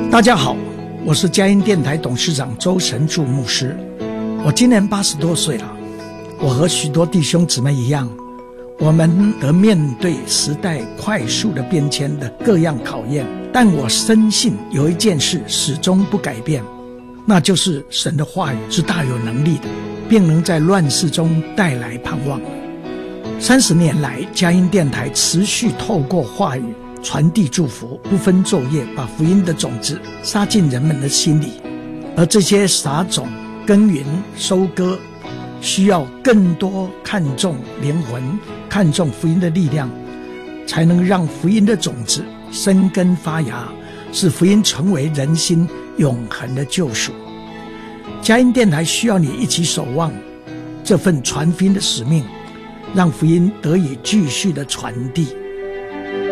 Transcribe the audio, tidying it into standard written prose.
大家好，我是佳音电台董事长周神柱牧师。我今年80多岁了，我和许多弟兄姊妹一样，我们得面对时代快速的变迁的各样考验，但我深信有一件事始终不改变，那就是神的话语是大有能力的，并能在乱世中带来盼望。30年来，佳音电台持续透过话语传递祝福，不分昼夜，把福音的种子撒进人们的心里。而这些撒种、耕耘、收割，需要更多看重灵魂、看重福音的力量，才能让福音的种子生根发芽，使福音成为人心永恒的救赎。佳音电台需要你一起守望这份传福音的使命，让福音得以继续的传递。